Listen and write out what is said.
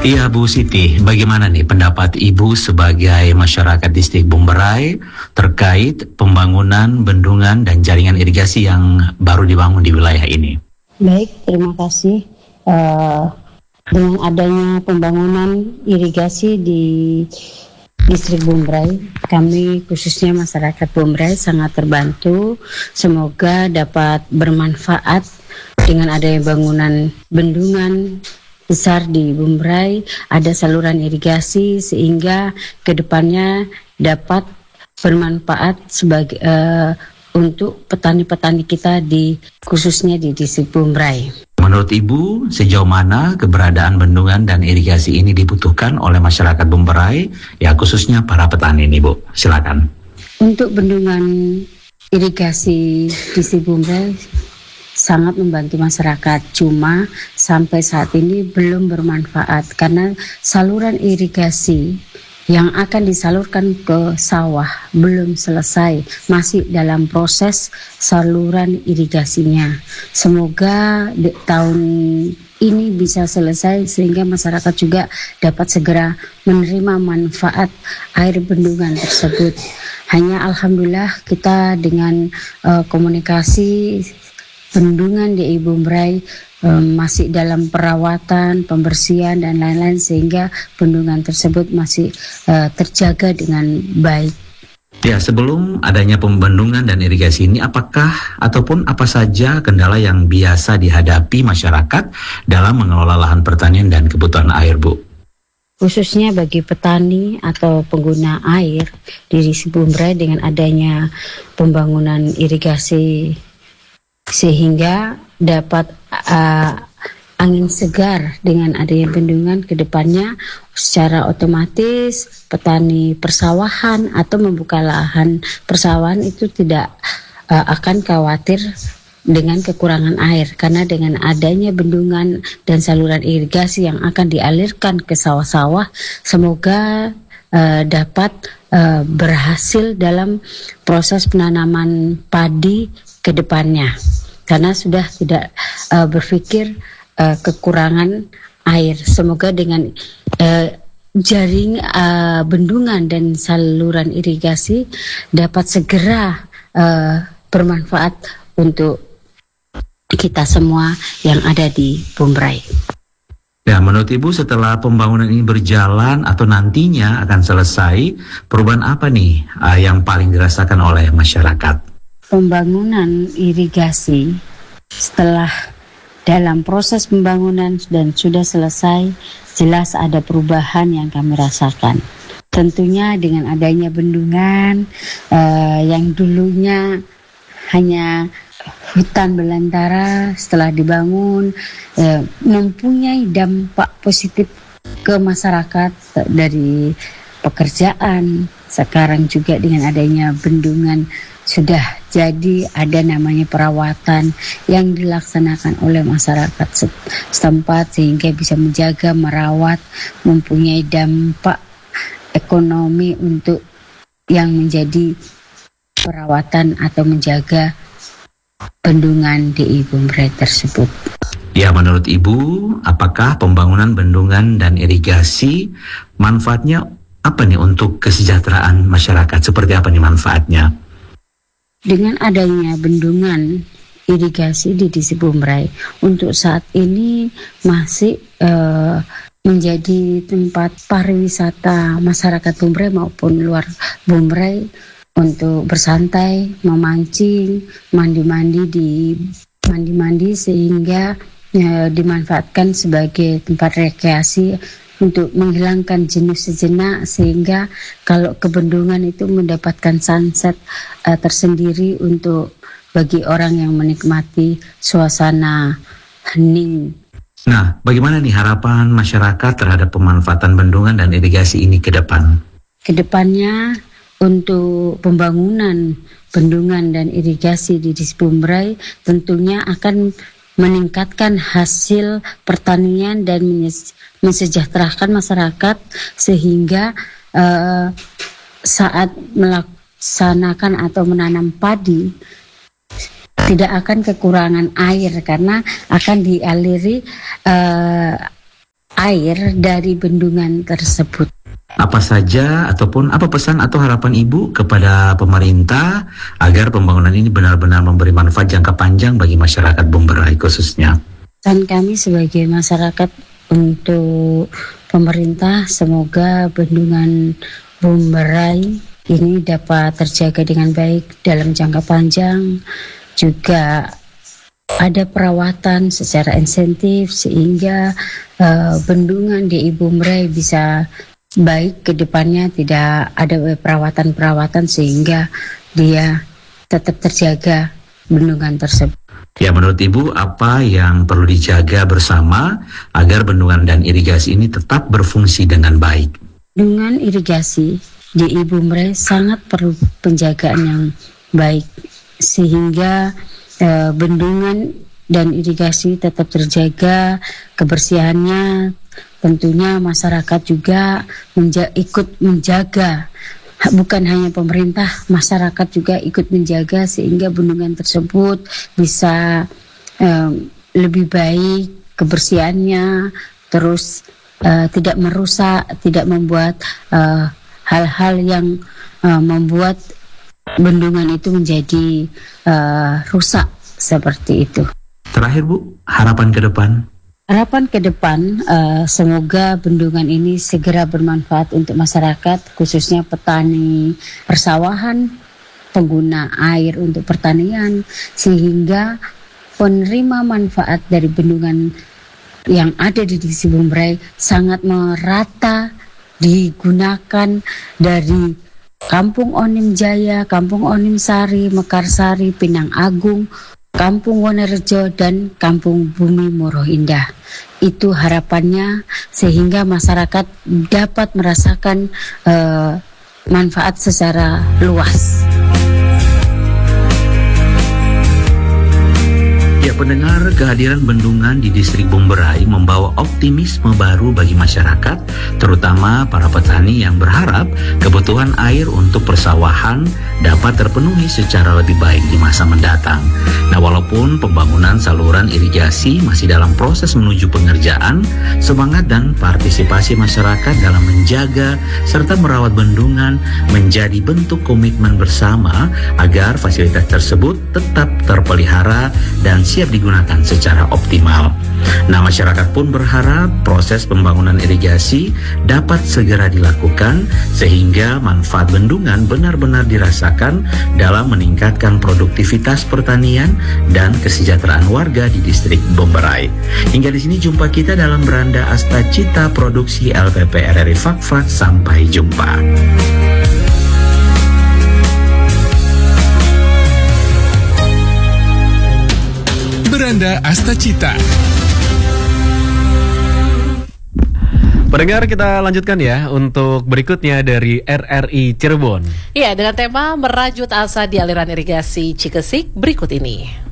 Iya Bu Siti, bagaimana nih pendapat Ibu sebagai masyarakat distrik Bumberai terkait pembangunan bendungan dan jaringan irigasi yang baru dibangun di wilayah ini? Baik, terima kasih. Dengan adanya pembangunan irigasi di distrik Bumberai, kami khususnya masyarakat Bumberai sangat terbantu. Semoga dapat bermanfaat dengan adanya bangunan bendungan besar di Bumberai, ada saluran irigasi sehingga kedepannya dapat bermanfaat sebagai untuk petani-petani kita khususnya di distrik Bumberai. Menurut Ibu, sejauh mana keberadaan bendungan dan irigasi ini dibutuhkan oleh masyarakat Bumberai, ya khususnya para petani nih Bu? Silakan. Untuk bendungan irigasi distrik Bumberai sangat membantu masyarakat, cuma sampai saat ini belum bermanfaat karena saluran irigasi yang akan disalurkan ke sawah belum selesai, masih dalam proses saluran irigasinya. Semoga tahun ini bisa selesai sehingga masyarakat juga dapat segera menerima manfaat air bendungan tersebut. Hanya alhamdulillah kita dengan komunikasi bendungan di Bumberai masih dalam perawatan, pembersihan dan lain-lain sehingga bendungan tersebut masih terjaga dengan baik. Ya, sebelum adanya pembendungan dan irigasi ini, apakah ataupun apa saja kendala yang biasa dihadapi masyarakat dalam mengelola lahan pertanian dan kebutuhan air, Bu? Khususnya bagi petani atau pengguna air di distrik Bumberai dengan adanya pembangunan irigasi sehingga dapat angin segar dengan adanya bendungan ke depannya secara otomatis petani persawahan atau membuka lahan persawahan itu tidak akan khawatir dengan kekurangan air karena dengan adanya bendungan dan saluran irigasi yang akan dialirkan ke sawah-sawah semoga dapat berhasil dalam proses penanaman padi ke depannya karena sudah tidak berpikir kekurangan air. Semoga dengan jaring bendungan dan saluran irigasi dapat segera bermanfaat untuk kita semua yang ada di Bumberai. Ya, menurut Ibu setelah pembangunan ini berjalan atau nantinya akan selesai, perubahan apa nih yang paling dirasakan oleh masyarakat? Pembangunan irigasi setelah dalam proses pembangunan dan sudah selesai, jelas ada perubahan yang kami rasakan. Tentunya dengan adanya bendungan yang dulunya hanya hutan belantara setelah dibangun mempunyai dampak positif ke masyarakat dari pekerjaan. Sekarang juga dengan adanya bendungan sudah jadi ada namanya perawatan yang dilaksanakan oleh masyarakat setempat sehingga bisa menjaga, merawat, mempunyai dampak ekonomi untuk yang menjadi perawatan atau menjaga bendungan di Bumberai tersebut. Ya, menurut Ibu, apakah pembangunan bendungan dan irigasi manfaatnya apa nih untuk kesejahteraan masyarakat? Seperti apa nih manfaatnya? Dengan adanya bendungan irigasi di distrik Bumberai untuk saat ini masih menjadi tempat pariwisata masyarakat Bumberai maupun luar Bumberai untuk bersantai, memancing, mandi-mandi sehingga dimanfaatkan sebagai tempat rekreasi untuk menghilangkan jenuh sejenak sehingga kalau ke bendungan itu mendapatkan sunset tersendiri untuk bagi orang yang menikmati suasana hening. Nah, bagaimana nih harapan masyarakat terhadap pemanfaatan bendungan dan irigasi ini ke depan? Kedepannya untuk pembangunan bendungan dan irigasi di distrik Bumberai tentunya akan meningkatkan hasil pertanian dan mensejahterakan masyarakat sehingga saat melaksanakan atau menanam padi tidak akan kekurangan air karena akan dialiri air dari bendungan tersebut. Apa saja ataupun apa pesan atau harapan Ibu kepada pemerintah agar pembangunan ini benar-benar memberi manfaat jangka panjang bagi masyarakat Bumberai khususnya? Dan kami sebagai masyarakat untuk pemerintah, semoga bendungan Bumberai ini dapat terjaga dengan baik dalam jangka panjang, juga ada perawatan secara insentif sehingga bendungan di Bumberai bisa baik ke depannya, tidak ada perawatan-perawatan sehingga dia tetap terjaga bendungan tersebut. Ya, menurut Ibu apa yang perlu dijaga bersama agar bendungan dan irigasi ini tetap berfungsi dengan baik? Bendungan irigasi di Bumberai sangat perlu penjagaan yang baik sehingga bendungan dan irigasi tetap terjaga kebersihannya. Tentunya masyarakat juga ikut menjaga, bukan hanya pemerintah, masyarakat juga ikut menjaga sehingga bendungan tersebut bisa lebih baik kebersihannya, terus tidak merusak, tidak membuat hal-hal yang membuat bendungan itu menjadi rusak seperti itu. Terakhir Bu, harapan ke depan? Harapan ke depan, semoga bendungan ini segera bermanfaat untuk masyarakat, khususnya petani persawahan, pengguna air untuk pertanian, sehingga penerima manfaat dari bendungan yang ada di Distrik Bumberai sangat merata digunakan dari Kampung Onim Jaya, Kampung Onim Sari, Mekarsari, Pinang Agung, Kampung Wonorejo, dan Kampung Bumi Moroh Indah. Itu harapannya sehingga masyarakat dapat merasakan manfaat secara luas. Ya, pendengar, kehadiran bendungan di Distrik Bumberai membawa optimisme baru bagi masyarakat, terutama para petani yang berharap kebutuhan air untuk persawahan dapat terpenuhi secara lebih baik di masa mendatang. Nah, walaupun pembangunan saluran irigasi masih dalam proses menuju pengerjaan, semangat dan partisipasi masyarakat dalam menjaga serta merawat bendungan menjadi bentuk komitmen bersama agar fasilitas tersebut tetap terpelihara dan siap digunakan secara optimal. Nah, masyarakat pun berharap proses pembangunan irigasi dapat segera dilakukan sehingga manfaat bendungan benar-benar dirasakan dalam meningkatkan produktivitas pertanian dan kesejahteraan warga di Distrik Bumberai. Hingga di sini jumpa kita dalam Beranda Asta Cita Produksi LPP RRI Fak-Fak. Sampai jumpa. Beranda Asta Cita. Pendengar, kita lanjutkan ya untuk berikutnya dari RRI Cirebon. Iya, dengan tema merajut asa di aliran irigasi Cikesik berikut ini.